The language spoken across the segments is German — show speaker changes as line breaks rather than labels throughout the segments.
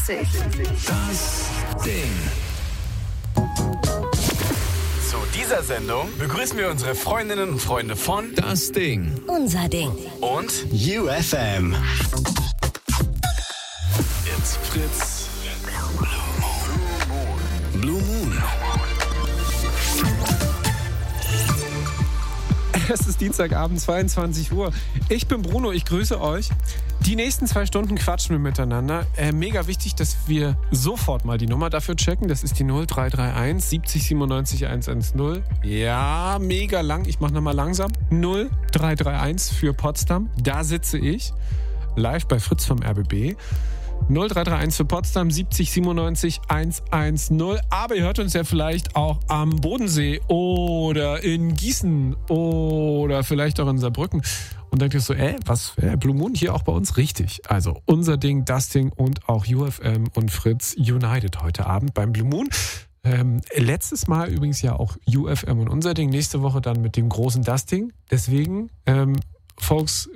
Classic.
Das Ding. Zu dieser Sendung begrüßen wir unsere Freundinnen und Freunde von Das Ding.
Unser Ding.
Und
UFM.
It's Fritz. Blue Moon.
Es ist Dienstagabend, 22 Uhr. Ich bin Bruno, ich grüße euch. Die nächsten 2 Stunden quatschen wir miteinander. Mega wichtig, dass wir sofort mal die Nummer dafür checken. Das ist die 0331 70 97 110. Ja, mega lang. Ich mache nochmal langsam. 0331 für Potsdam. Da sitze ich. Live bei Fritz vom RBB. 0331 für Potsdam, 70 97 110. Aber ihr hört uns ja vielleicht auch am Bodensee oder in Gießen oder vielleicht auch in Saarbrücken. Und denkt ihr so, was, Blue Moon hier auch bei uns? Richtig. Also unser Ding, das Ding und auch UFM und Fritz United heute Abend beim Blue Moon. Letztes Mal übrigens ja auch UFM und unser Ding. Nächste Woche dann mit dem großen Das Ding. Deswegen, Folks,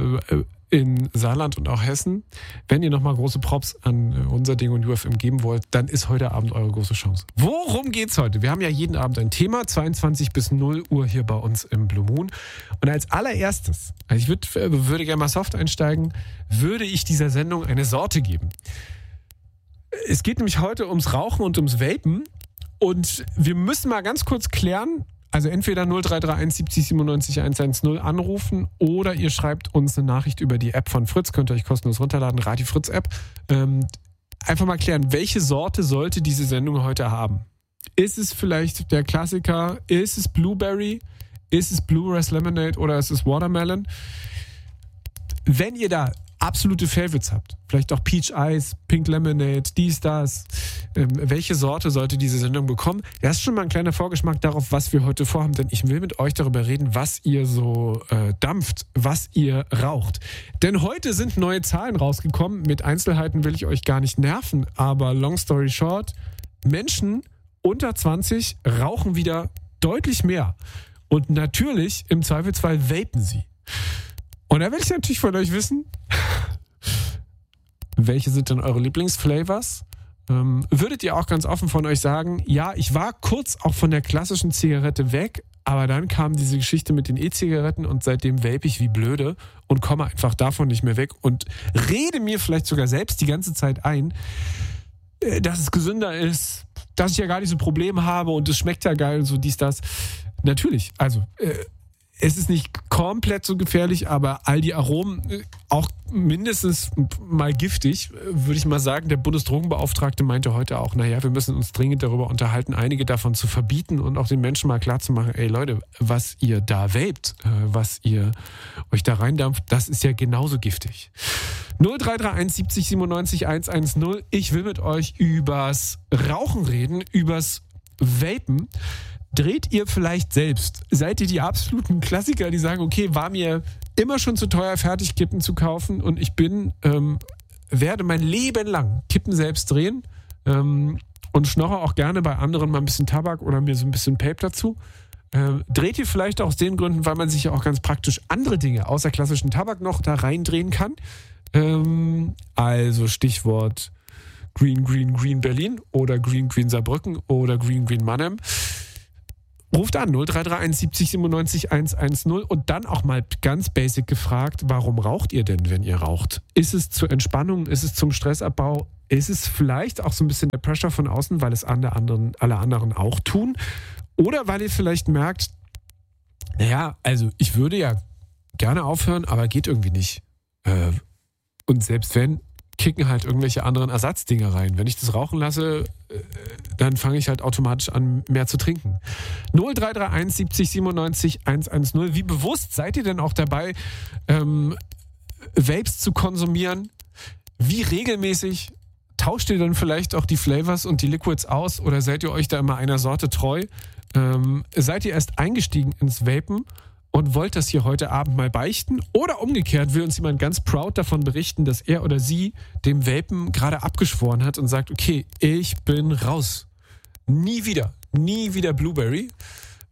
in Saarland und auch Hessen, wenn ihr nochmal große Props an unser Ding und UFM geben wollt, dann ist heute Abend eure große Chance. Worum geht's heute? Wir haben ja jeden Abend ein Thema, 22 bis 0 Uhr hier bei uns im Blue Moon. Und als allererstes, also ich würde gerne mal soft einsteigen, würde ich dieser Sendung eine Sorte geben. Es geht nämlich heute ums Rauchen und ums Vapen und wir müssen mal ganz kurz klären, also entweder 0331 70 97 110 anrufen oder ihr schreibt uns eine Nachricht über die App von Fritz, könnt ihr euch kostenlos runterladen, Radio Fritz App. Einfach mal klären, welche Sorte sollte diese Sendung heute haben? Ist es vielleicht der Klassiker? Ist es Blueberry? Ist es Bluegrass Lemonade oder ist es Watermelon? Wenn ihr da absolute Favorites habt, vielleicht auch Peach Ice, Pink Lemonade, dies, das, welche Sorte sollte diese Sendung bekommen? Das ist schon mal ein kleiner Vorgeschmack darauf, was wir heute vorhaben, denn ich will mit euch darüber reden, was ihr so dampft, was ihr raucht. Denn heute sind neue Zahlen rausgekommen, mit Einzelheiten will ich euch gar nicht nerven, aber long story short, Menschen unter 20 rauchen wieder deutlich mehr und natürlich im Zweifelsfall vapen sie. Und da will ich natürlich von euch wissen, welche sind denn eure Lieblingsflavors? Würdet ihr auch ganz offen von euch sagen, ja, ich war kurz auch von der klassischen Zigarette weg, aber dann kam diese Geschichte mit den E-Zigaretten und seitdem vape ich wie blöde und komme einfach davon nicht mehr weg und rede mir vielleicht sogar selbst die ganze Zeit ein, dass es gesünder ist, dass ich ja gar nicht so Probleme habe und es schmeckt ja geil und so dies, das. Natürlich, also es ist nicht komplett so gefährlich, aber all die Aromen auch mindestens mal giftig, würde ich mal sagen. Der Bundesdrogenbeauftragte meinte heute auch, naja, wir müssen uns dringend darüber unterhalten, einige davon zu verbieten und auch den Menschen mal klarzumachen, ey Leute, was ihr da vapt, was ihr euch da reindampft, das ist ja genauso giftig. 0331 70 97 110. Ich will mit euch übers Rauchen reden, übers Vapen. Dreht ihr vielleicht selbst? Seid ihr die absoluten Klassiker, die sagen, okay, war mir immer schon zu teuer, Fertigkippen zu kaufen und ich werde mein Leben lang Kippen selbst drehen und schnorre auch gerne bei anderen mal ein bisschen Tabak oder mir so ein bisschen Pape dazu. Dreht ihr vielleicht auch aus den Gründen, weil man sich ja auch ganz praktisch andere Dinge außer klassischen Tabak noch da reindrehen kann? Also Stichwort Green Berlin oder Green Saarbrücken oder Green Mannheim. Ruft an 0331 70 97 110 und dann auch mal ganz basic gefragt, warum raucht ihr denn, wenn ihr raucht? Ist es zur Entspannung? Ist es zum Stressabbau? Ist es vielleicht auch so ein bisschen der Pressure von außen, weil es alle anderen auch tun? Oder weil ihr vielleicht merkt, naja, also ich würde ja gerne aufhören, aber geht irgendwie nicht. Und selbst wenn, kicken halt irgendwelche anderen Ersatzdinger rein. Wenn ich das rauchen lasse, dann fange ich halt automatisch an, mehr zu trinken. 0331 70 97 110. Wie bewusst seid ihr denn auch dabei, Vapes zu konsumieren? Wie regelmäßig tauscht ihr dann vielleicht auch die Flavors und die Liquids aus oder seid ihr euch da immer einer Sorte treu? Seid ihr erst eingestiegen ins Vapen und wollt das hier heute Abend mal beichten? Oder umgekehrt will uns jemand ganz proud davon berichten, dass er oder sie dem Vapen gerade abgeschworen hat und sagt, okay, ich bin raus. Nie wieder Blueberry.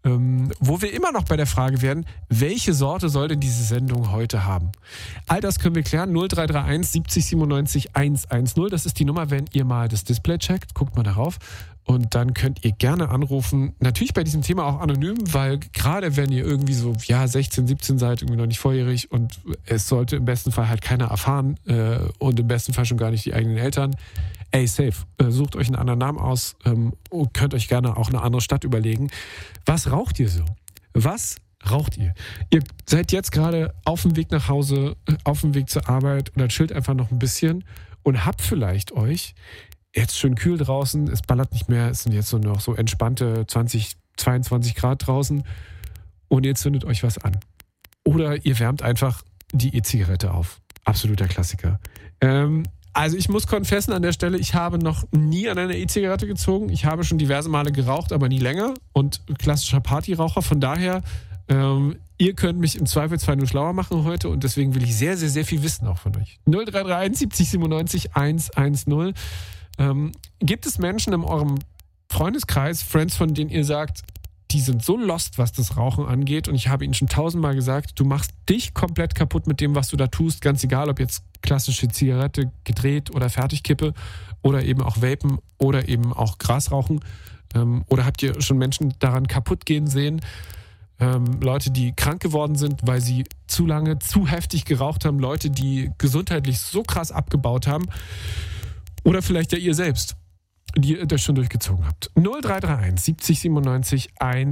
wo wir immer noch bei der Frage werden, welche Sorte soll denn diese Sendung heute haben? All das können wir klären. 0331 70 97 110. Das ist die Nummer, wenn ihr mal das Display checkt. Guckt mal darauf. Und dann könnt ihr gerne anrufen. Natürlich bei diesem Thema auch anonym, weil gerade wenn ihr irgendwie so 16, 17 seid, irgendwie noch nicht volljährig und es sollte im besten Fall halt keiner erfahren und im besten Fall schon gar nicht die eigenen Eltern. Safe. Sucht euch einen anderen Namen aus und könnt euch gerne auch eine andere Stadt überlegen. Was raucht ihr so? Was raucht ihr? Ihr seid jetzt gerade auf dem Weg nach Hause, auf dem Weg zur Arbeit oder chillt einfach noch ein bisschen und habt vielleicht euch jetzt schön kühl draußen, es ballert nicht mehr, es sind jetzt nur noch so entspannte 20, 22 Grad draußen und ihr zündet euch was an. Oder ihr wärmt einfach die E-Zigarette auf. Absoluter Klassiker. Also ich muss confessen an der Stelle, ich habe noch nie an einer E-Zigarette gezogen. Ich habe schon diverse Male geraucht, aber nie länger und klassischer Partyraucher. Von daher, ihr könnt mich im Zweifelsfall nur schlauer machen heute und deswegen will ich sehr, sehr, sehr viel wissen auch von euch. 0331 70 97 110. Gibt es Menschen in eurem Freundeskreis, Friends, von denen ihr sagt, die sind so lost, was das Rauchen angeht und ich habe ihnen schon 1000-mal gesagt, du machst dich komplett kaputt mit dem, was du da tust, ganz egal, ob jetzt klassische Zigarette, gedreht oder Fertigkippe oder eben auch Vapen oder eben auch Gras rauchen oder habt ihr schon Menschen daran kaputt gehen sehen? Leute, die krank geworden sind, weil sie zu lange, zu heftig geraucht haben, Leute, die gesundheitlich so krass abgebaut haben. Oder vielleicht ja ihr selbst, die ihr das schon durchgezogen habt. 0331 70 97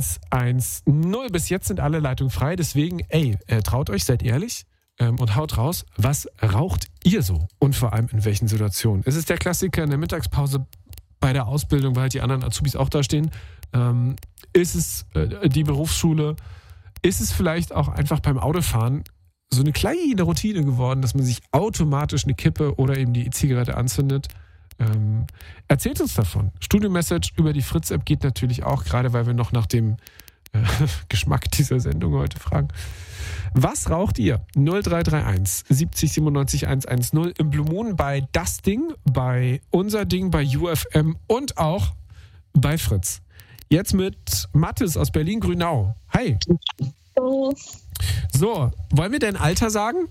110. Bis jetzt sind alle Leitungen frei. Deswegen, traut euch, seid ehrlich und haut raus. Was raucht ihr so? Und vor allem in welchen Situationen? Ist es der Klassiker in der Mittagspause bei der Ausbildung, weil halt die anderen Azubis auch da stehen? Ist es die Berufsschule? Ist es vielleicht auch einfach beim Autofahren so eine kleine Routine geworden, dass man sich automatisch eine Kippe oder eben die E-Zigarette anzündet? Erzählt uns davon. Studio-Message über die Fritz-App geht natürlich auch, gerade weil wir noch nach dem Geschmack dieser Sendung heute fragen. Was raucht ihr? 0331 70 97 110 im Blue Moon bei Das Ding, bei Unser Ding, bei UFM und auch bei Fritz. Jetzt mit Mathis aus Berlin-Grünau. Hi.
Hallo.
So, wollen wir dein Alter sagen?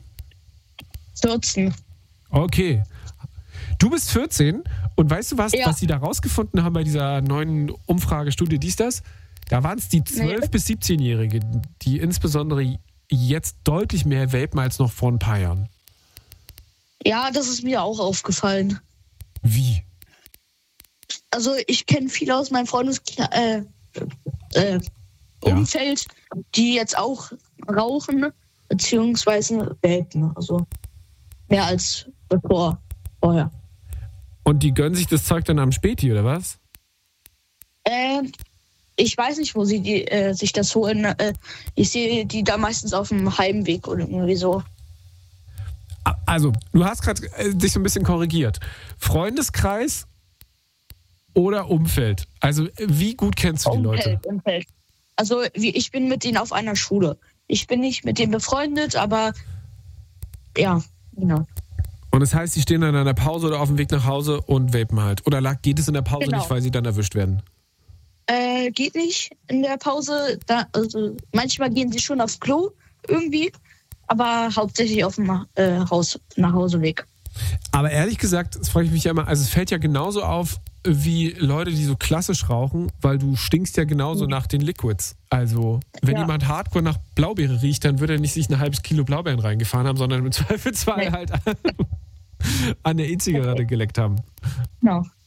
14.
Okay. Du bist 14 und weißt du was sie da rausgefunden haben bei dieser neuen Umfragestudie, das? Da waren es die 12- bis 17-Jährige, die insbesondere jetzt deutlich mehr vapen als noch vor ein paar Jahren.
Ja, das ist mir auch aufgefallen.
Wie?
Also ich kenne viele aus meinem Umfeld, die jetzt auch rauchen, beziehungsweise vapen. Also mehr als vorher.
Und die gönnen sich das Zeug dann am Späti, oder was?
Ich weiß nicht, wo sie sich das holen. Ich sehe die da meistens auf dem Heimweg oder irgendwie so.
Also, du hast gerade dich so ein bisschen korrigiert. Freundeskreis oder Umfeld? Also, wie gut kennst du die Leute?
Umfeld. Also, ich bin mit denen auf einer Schule. Ich bin nicht mit denen befreundet, aber ja, genau.
Und das heißt, die stehen dann in der Pause oder auf dem Weg nach Hause und vapen halt? Oder geht es in der Pause nicht, weil sie dann erwischt werden?
Geht nicht in der Pause. Also manchmal gehen sie schon aufs Klo irgendwie, aber hauptsächlich auf dem Nachhauseweg.
Aber ehrlich gesagt, das frage ich mich ja immer, also es fällt ja genauso auf wie Leute, die so klassisch rauchen, weil du stinkst ja genauso nach den Liquids. Also wenn jemand hardcore nach Blaubeere riecht, dann würde er nicht sich ein halbes Kilo Blaubeeren reingefahren haben, sondern im Zweifelsfall halt an der E-Zigarette geleckt haben.
Genau.